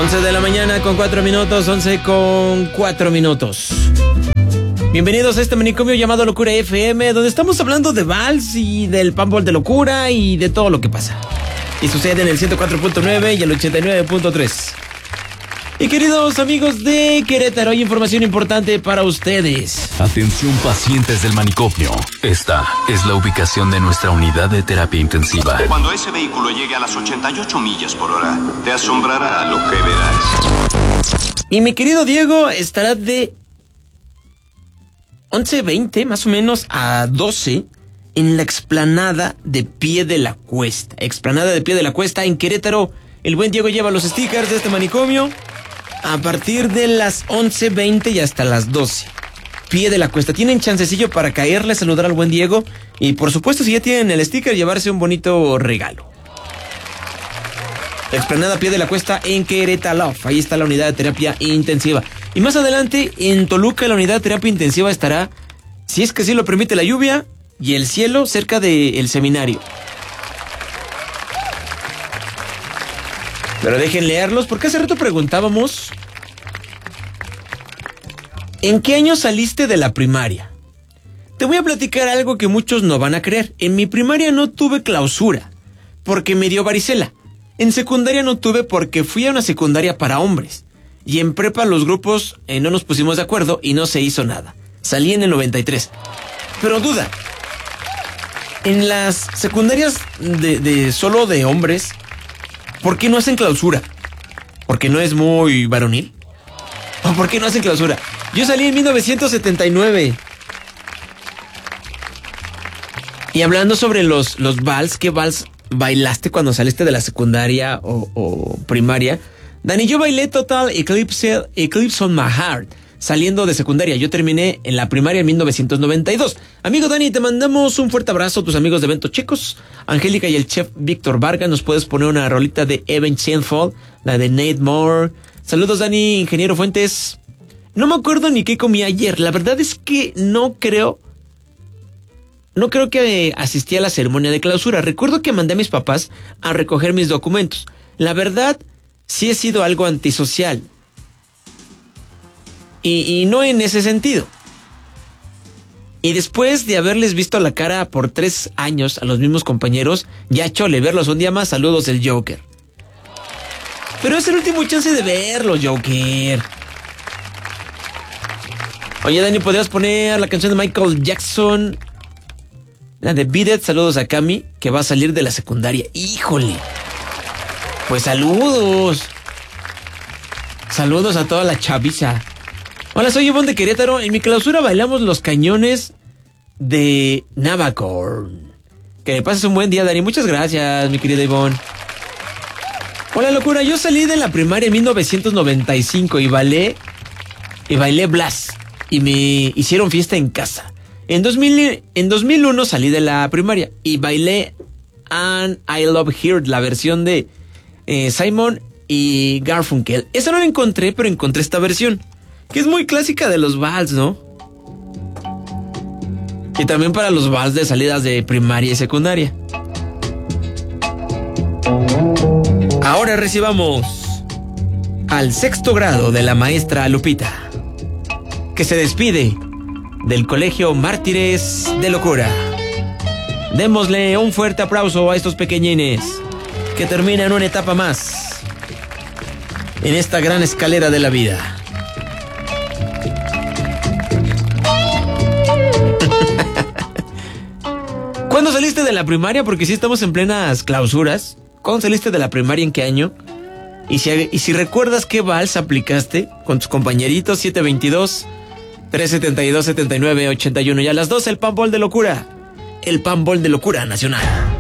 11 de la mañana con 4 minutos, 11 con 4 minutos. Bienvenidos a este manicomio llamado Locura FM, donde estamos hablando de vals y del panball de locura y de todo lo que pasa. Y sucede en el 104.9 y el 89.3. Y queridos amigos de Querétaro, hay información importante para ustedes. Atención pacientes del manicomio. Esta es la ubicación de nuestra unidad de terapia intensiva. Cuando ese vehículo llegue a las 88 millas por hora, te asombrará lo que verás. Y mi querido Diego estará de 11:20 más o menos a 12 en la explanada de Pie de la Cuesta. Explanada de Pie de la Cuesta en Querétaro. El buen Diego lleva los stickers de este manicomio a partir de las 11:20 y hasta las 12. Pie de la Cuesta. Tienen chancecillo para caerle, saludar al buen Diego. Y por supuesto, si ya tienen el sticker, llevarse un bonito regalo. Explanada Pie de la Cuesta en Querétaro. Ahí está la unidad de terapia intensiva. Y más adelante, en Toluca, la unidad de terapia intensiva estará, si es que sí lo permite la lluvia y el cielo, cerca del seminario. Pero dejen leerlos, porque hace rato preguntábamos: ¿en qué año saliste de la primaria? Te voy a platicar algo que muchos no van a creer. En mi primaria no tuve clausura, porque me dio varicela. En secundaria no tuve porque fui a una secundaria para hombres. Y en prepa los grupos no nos pusimos de acuerdo y no se hizo nada. Salí en el 93. Pero duda, en las secundarias de solo de hombres, ¿por qué no hacen clausura? ¿Porque no es muy varonil? ¿O por qué no hacen clausura? Yo salí en 1979. Y hablando sobre los vals, ¿qué vals bailaste cuando saliste de la secundaria o primaria? Dani, yo bailé Total Eclipse on My Heart saliendo de secundaria. Yo terminé en la primaria en 1992. Amigo Dani, te mandamos un fuerte abrazo. Tus amigos de Evento Chicos, Angélica y el chef Víctor Vargas. Nos puedes poner una rolita de Evan Sevenfold, la de Nate Moore. Saludos, Dani. Ingeniero Fuentes. No me acuerdo ni qué comí ayer. La verdad es que no creo que asistí a la ceremonia de clausura. Recuerdo que mandé a mis papás a recoger mis documentos. La verdad, sí he sido algo antisocial. Y no en ese sentido. Y después de haberles visto la cara por 3 años a los mismos compañeros, ya chole, verlos un día más. Saludos del Joker. Pero es el último chance de verlos, Joker. Oye, Dani, ¿podrías poner la canción de Michael Jackson? La de Beat It. Saludos a Cami, que va a salir de la secundaria. ¡Híjole! Pues saludos. Saludos a toda la chaviza. Hola, soy Ivonne de Querétaro. En mi clausura bailamos los cañones de Navacorn. Que me pases un buen día, Dani. Muchas gracias, mi querida Ivonne. Hola, locura. Yo salí de la primaria en 1995 y bailé Blas. Y me hicieron fiesta en casa. En 2001 salí de la primaria y bailé And I Love Here, la versión de Simon y Garfunkel. Esa no la encontré, pero encontré esta versión, que es muy clásica de los vals, ¿no? Y también para los vals de salidas de primaria y secundaria. Ahora recibamos al 6º grado de la maestra Lupita, que se despide del Colegio Mártires de Locura. Démosle un fuerte aplauso a estos pequeñines que terminan una etapa más en esta gran escalera de la vida. ¿Cuándo saliste de la primaria? Porque sí estamos en plenas clausuras. ¿Cuándo saliste de la primaria? ¿En qué año? Y si recuerdas qué vals aplicaste con tus compañeritos. 722-372-7981. Y a las 12 el panball de locura. El panball de locura nacional.